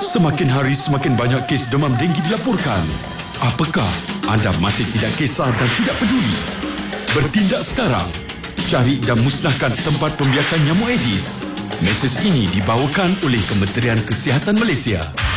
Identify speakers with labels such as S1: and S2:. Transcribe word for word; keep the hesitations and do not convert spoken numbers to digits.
S1: Semakin hari semakin banyak kes demam denggi dilaporkan. Apakah anda masih tidak kisah dan tidak peduli? Bertindak sekarang. Cari dan musnahkan tempat pembiakan nyamuk Aedes. Mesej ini dibawakan oleh Kementerian Kesihatan Malaysia.